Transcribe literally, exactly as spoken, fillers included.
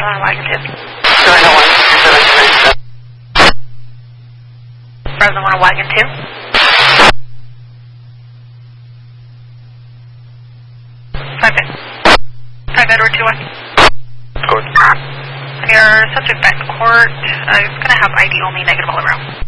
one, wagon two. China one, seven three seven. Fresno one, wagon two. Five bed. Five Edward two one. Good. And your subject back to court uh, is going to have I D only, negative all around.